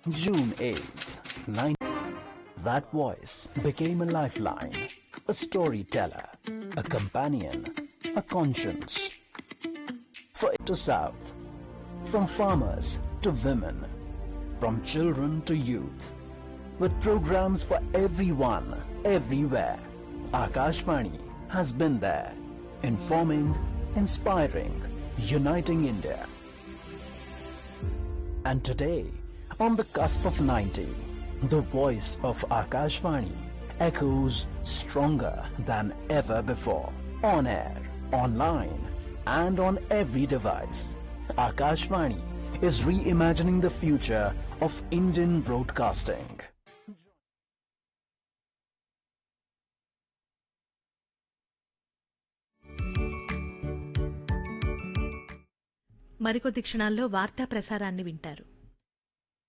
June 8th, that voice became a lifeline, a storyteller, a companion, a conscience. For it to South, from farmers to women, from children to youth, with programs for everyone, everywhere, Akashvani has been there, informing, inspiring, uniting India. And today, on the cusp of 90, the voice of Akashvani echoes stronger than ever before. On air, online, and on every device, Akashvani is reimagining the future of Indian broadcasting. మరికొద్ది క్షణాల్లో వార్తా ప్రసారాన్ని వింటారు.